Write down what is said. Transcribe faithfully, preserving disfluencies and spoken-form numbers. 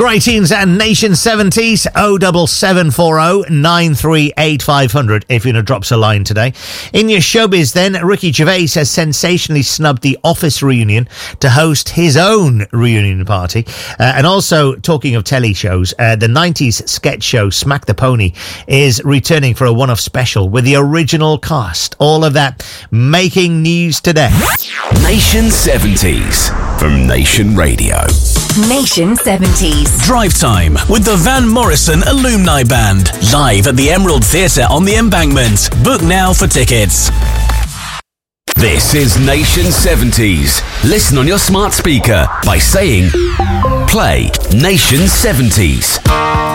Great tunes and Nation seventies, oh seven seven four oh nine three eight five hundred if you're going to drop us a line today. In your showbiz then, Ricky Gervais has sensationally snubbed the Office reunion to host his own reunion party. Uh, and also, talking of telly shows, uh, the nineties sketch show Smack the Pony is returning for a one-off special with the original cast. All of that making news today. Nation seventies from Nation Radio. Nation seventies. Drive Time with the Van Morrison Alumni Band. Live at the Emerald Theatre on the Embankment. Book now for tickets. This is Nation seventies. Listen on your smart speaker by saying, play Nation seventies.